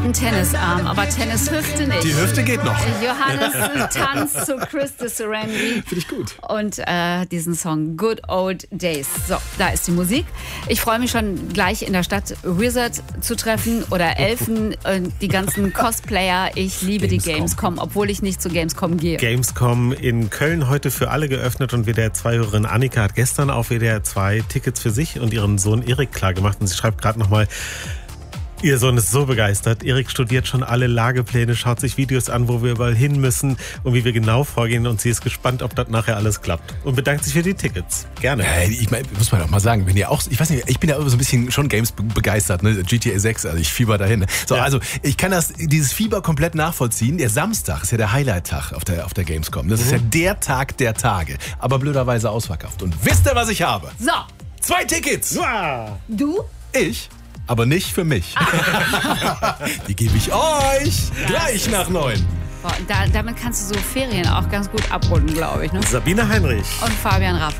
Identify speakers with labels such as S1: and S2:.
S1: einen Tennisarm, aber Tennishüfte nicht.
S2: Die Hüfte geht noch.
S1: Johannes tanzt zu Chris de Serenity.
S2: Finde ich gut.
S1: Und diesen Song Good Old Days. So, da ist die Musik. Ich freue mich schon gleich in der Stadt Wizard zu treffen oder Elfen, die ganzen Cosplayer. Ich liebe die Gamescom, obwohl ich nicht zu Gamescom gehe.
S3: Gamescom in Köln heute für alle geöffnet und WDR 2-Hörerin Annika hat gestern auf WDR 2 Tickets für sich und ihren Sohn Erik klargemacht und sie schreibt gerade nochmal, ihr Sohn ist so begeistert. Erik studiert schon alle Lagepläne, schaut sich Videos an, wo wir überall hin müssen und wie wir genau vorgehen. Und sie ist gespannt, ob das nachher alles klappt. Und bedankt sich für die Tickets. Gerne.
S2: Ich meine, muss man auch mal sagen, wenn ihr auch, ich weiß nicht, ich bin ja so ein bisschen schon Games begeistert, ne? GTA 6, also ich fieber dahin. So, ja. Also ich kann dieses Fieber komplett nachvollziehen. Der Samstag ist ja der Highlight-Tag auf der Gamescom. Das ist ja der Tag der Tage. Aber blöderweise ausverkauft. Und wisst ihr, was ich habe?
S1: So. 2
S2: Tickets.
S3: Wow.
S1: Du?
S2: Ich? Aber nicht für mich. Die gebe ich euch gleich nach 9.
S1: Boah, damit kannst du so Ferien auch ganz gut abrunden, glaube ich. Ne?
S3: Sabine Heinrich
S1: Und Fabian Raff.